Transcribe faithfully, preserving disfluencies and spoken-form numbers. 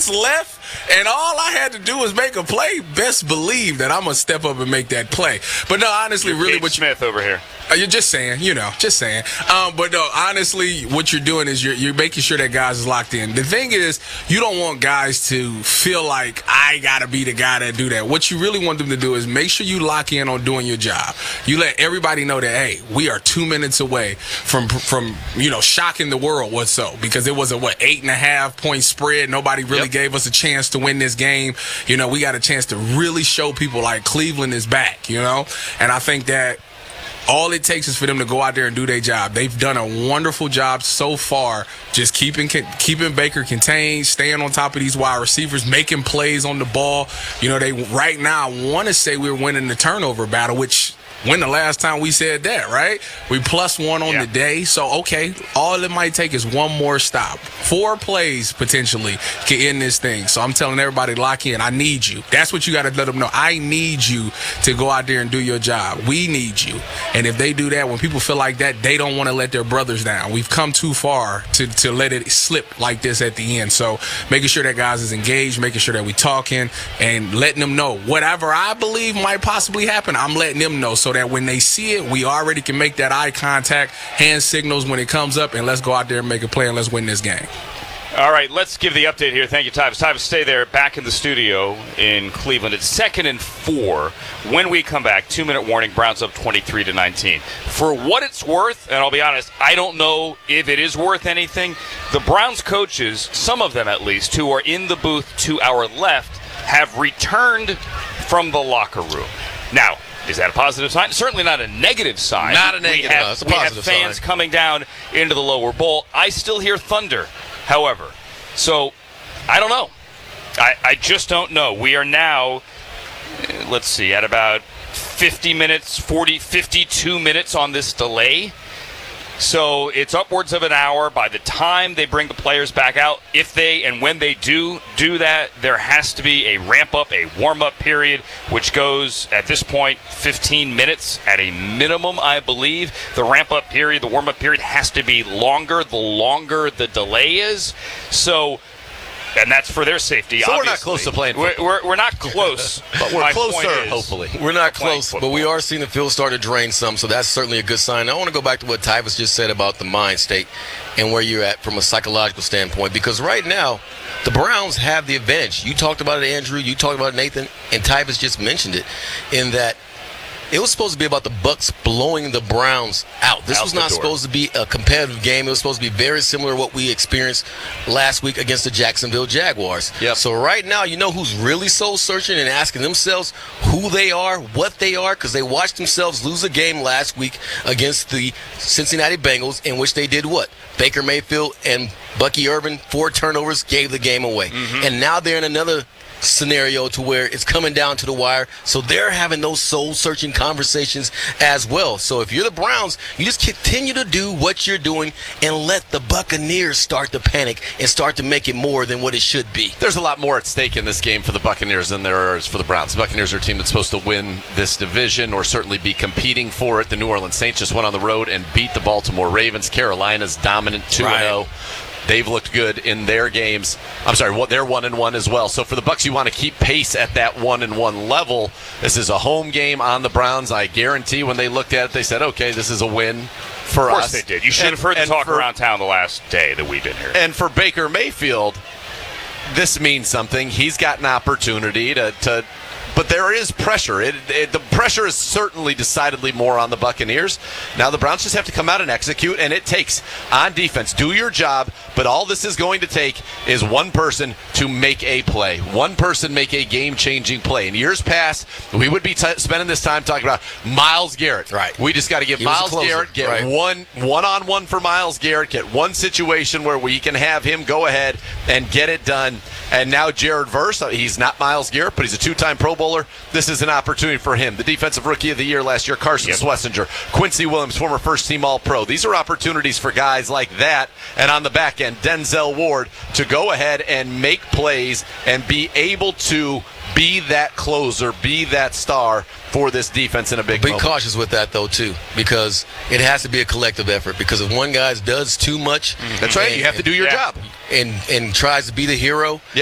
minutes left, and all I had to do was make a play. Best believe that I'm gonna step up and make that play. But no, honestly, You're really, Gabe what you, Smith over here. Uh, you're just saying, you know, just saying. Um, but no, honestly, what you're doing is you're, you're making sure that guys is locked in. The thing is, you don't want guys to feel like I gotta be the guy that do that. What you really want them to do is make sure you lock in on doing your job. You let everybody know that, hey, we are two minutes away from from you know shocking the world. What so? Because it was a what eight and a half point spread. Nobody really Yep. gave us a chance to win this game. You know, we got a chance to really show people like Cleveland is back. You know, and I think that. All it takes is for them to go out there and do their job. They've done a wonderful job so far, just keeping keeping Baker contained, staying on top of these wide receivers, making plays on the ball. You know, they right now want to say we're winning the turnover battle, which when the last time we said that, right? We plus one on Yeah. the day. So, okay, all it might take is one more stop. Four plays, potentially, can end this thing. So I'm telling everybody, lock in. I need you. That's what you got to let them know. I need you to go out there and do your job. We need you. And if they do that, when people feel like that, they don't want to let their brothers down. We've come too far to, to let it slip like this at the end. So making sure that guys is engaged, making sure that we talking, and letting them know whatever I believe might possibly happen, I'm letting them know so that when they see it, we already can make that eye contact, hand signals when it comes up, and let's go out there and make a play and let's win this game. All right, let's give the update here. Thank you, Tyvus. Tyvus, stay there. Back in the studio in Cleveland. It's second and four. When we come back, two-minute warning. Browns up twenty-three to nineteen. For what it's worth, and I'll be honest, I don't know if it is worth anything. The Browns coaches, some of them at least, who are in the booth to our left, have returned from the locker room. Now, is that a positive sign? Certainly not a negative sign. Not a negative. We have, No, it's a we have positive fans sign. coming down into the lower bowl. I still hear thunder, however. So, I don't know. I, I just don't know. We are now, uh, let's see, at about fifty minutes, forty, fifty-two minutes on this delay. So it's upwards of an hour. By the time they bring the players back out, if they and when they do do that, there has to be a ramp-up, a warm-up period, which goes, at this point, fifteen minutes at a minimum, I believe. The ramp-up period, the warm-up period has to be longer the longer the delay is. So... And that's for their safety, So we're obviously. not close to playing We're, football. we're, we're not close. But we're My closer, point is- hopefully. We're not Playing close, but football. we are seeing the field start to drain some, so that's certainly a good sign. I want to go back to what Tyvus just said about the mind state and where you're at from a psychological standpoint, because right now, the Browns have the advantage. You talked about it, Andrew. You talked about it, Nathan, and Tyvus just mentioned it, in that it was supposed to be about the Bucks blowing the Browns out. This Out was the not door. supposed to be a competitive game. It was supposed to be very similar to what we experienced last week against the Jacksonville Jaguars. Yep. So right now, you know who's really soul-searching and asking themselves who they are, what they are, because they watched themselves lose a game last week against the Cincinnati Bengals, in which they did what? Baker Mayfield and Bucky Irvin, four turnovers, gave the game away. Mm-hmm. And now they're in another scenario to where it's coming down to the wire, so they're having those soul-searching conversations as well. So if you're the Browns, you just continue to do what you're doing and let the Buccaneers start to panic and start to make it more than what it should be. There's a lot more at stake in this game for the Buccaneers than there is for the Browns. The Buccaneers are a team that's supposed to win this division or certainly be competing for it. The New Orleans Saints just went on the road and beat the Baltimore Ravens. Carolina's dominant two and oh. They've looked good in their games. I'm sorry, what they're one and one as well. So for the Bucs, you want to keep pace at that one and one level. This is a home game on the Browns. I guarantee when they looked at it, they said, "Okay, this is a win for Of course us." they did. You should And- have heard the and talk for- around town the last day that we've been here. And for Baker Mayfield, this means something. He's got an opportunity to, to but there is pressure. It, it, the pressure is certainly decidedly more on the Buccaneers. Now the Browns just have to come out and execute, and it takes, on defense, do your job, but all this is going to take is one person to make a play. One person make a game-changing play. In years past, we would be t- spending this time talking about Myles Garrett. Right. We just got to give He was a Myles closer, Garrett, get right. one one-on-one for Myles Garrett, get one situation where we can have him go ahead and get it done. And now Jared Verse, he's not Myles Garrett, but he's a two-time Pro Bowler. This is an opportunity for him. The Defensive Rookie of the Year last year, Carson Yep. Schlesinger, Quincy Williams, former first-team All-Pro. These are opportunities for guys like that. And on the back end, Denzel Ward to go ahead and make plays and be able to be that closer, be that star for this defense in a big Be moment. cautious with that, though, too, because it has to be a collective effort. Because if one guy does too much, That's right. and- You have to do your Yeah. job. and and tries to be the hero,